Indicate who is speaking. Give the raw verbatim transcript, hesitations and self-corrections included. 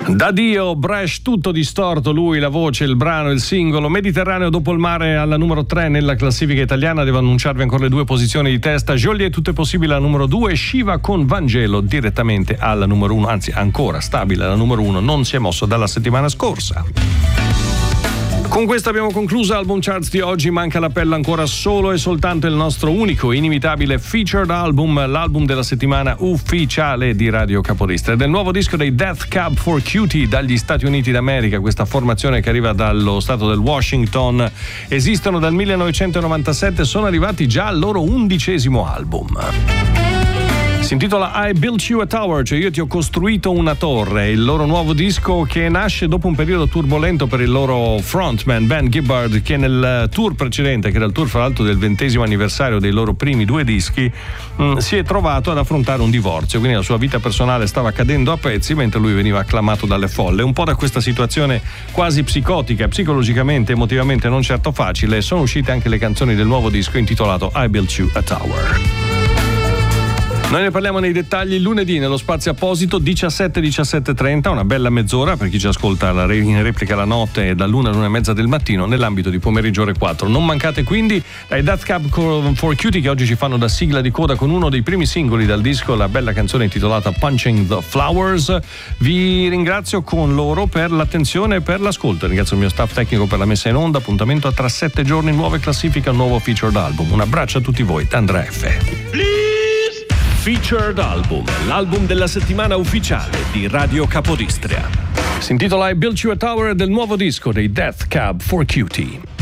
Speaker 1: Da Dio, Bresh, tutto distorto, lui, la voce, il brano, il singolo. Mediterraneo dopo il mare alla numero tre nella classifica italiana. Devo annunciarvi ancora le due posizioni di testa. Joliet, tutto è possibile, alla numero due. Shiva con Vangelo direttamente alla numero uno, anzi ancora stabile alla numero uno, non si è mosso dalla settimana scorsa. Con questo abbiamo concluso Album Charts di oggi. Manca l'appello ancora solo e soltanto il nostro unico, inimitabile featured album, l'album della settimana ufficiale di Radio Capodestra. Del nuovo disco dei Death Cab for Cutie dagli Stati Uniti d'America, questa formazione che arriva dallo stato del Washington. Esistono dal millenovecentonovantasette, sono arrivati già al loro undicesimo album. Si intitola I Built You a Tower, cioè io ti ho costruito una torre, il loro nuovo disco che nasce dopo un periodo turbolento per il loro frontman Ben Gibbard, che nel tour precedente, che era il tour fra l'altro del ventesimo anniversario dei loro primi due dischi, mh, si è trovato ad affrontare un divorzio, quindi la sua vita personale stava cadendo a pezzi mentre lui veniva acclamato dalle folle. Un po' da questa situazione quasi psicotica, psicologicamente, emotivamente non certo facile, sono uscite anche le canzoni del nuovo disco intitolato I Built You a Tower. Noi ne parliamo nei dettagli lunedì nello spazio apposito diciassette diciassette trenta, una bella mezz'ora per chi ci ascolta in replica la notte dall'una all'una e mezza del mattino nell'ambito di Pomeriggio Ore quattro. Non mancate quindi dai Death Cab for Cutie, che oggi ci fanno da sigla di coda con uno dei primi singoli dal disco, la bella canzone intitolata Punching the Flowers. Vi ringrazio con loro per l'attenzione e per l'ascolto. Ringrazio il mio staff tecnico per la messa in onda. Appuntamento a tra sette giorni, nuove classifiche, un nuovo featured album. Un abbraccio a tutti voi da Andrea F. Featured Album, l'album della settimana ufficiale di Radio Capodistria. Si intitola I Built You a Tower, del nuovo disco dei Death Cab for Cutie.